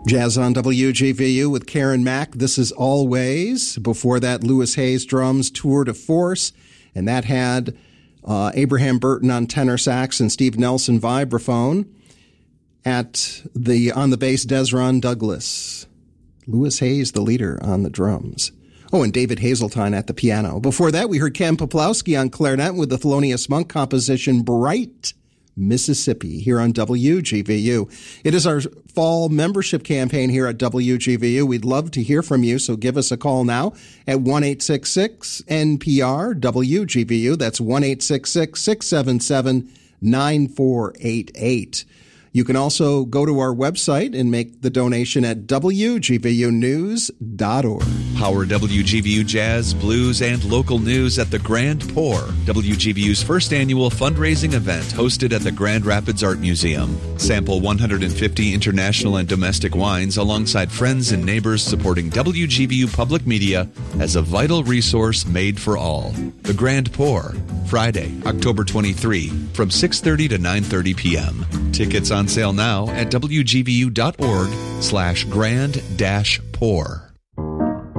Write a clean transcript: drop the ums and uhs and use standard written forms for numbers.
Jazz on WGVU with Karen Mack. This is Always. Before that, Louis Hayes drums, Tour de Force. And that had Abraham Burton on tenor sax and Steve Nelson vibraphone. On the bass, Desron Douglas. Louis Hayes, the leader, on the drums. Oh, and David Hazeltine at the piano. Before that, we heard Ken Poplowski on clarinet with the Thelonious Monk composition Bright Mississippi here on WGVU. It is our fall membership campaign here at WGVU. We'd love to hear from you, so give us a call now at 1-866-NPR-WGVU. That's 1-866-677-9488. You can also go to our website and make the donation at WGVUnews.org. Power WGVU Jazz, Blues, and local news at the Grand Pour, WGVU's first annual fundraising event hosted at the Grand Rapids Art Museum. Sample 150 international and domestic wines alongside friends and neighbors supporting WGVU Public Media as a vital resource made for all. The Grand Pour, Friday, October 23, from 6:30 to 9:30 p.m. Tickets on sale now at wgvu.org/grand-pour.